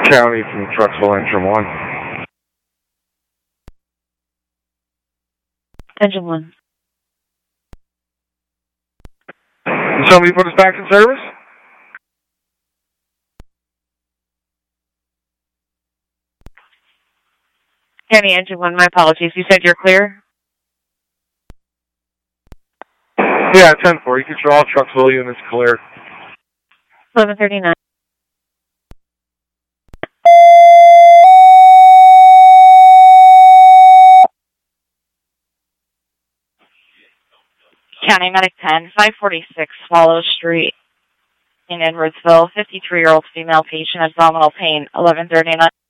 County from Trucksville, Engine 1. Engine 1. Can somebody put us back in service? County Engine 1, my apologies. You said you're clear? Yeah, 10-4. You can show all Trucksville units clear. 1139. County Medic 10, 546 Swallow Street in Edwardsville. 53-year-old female patient, abdominal pain, 1139.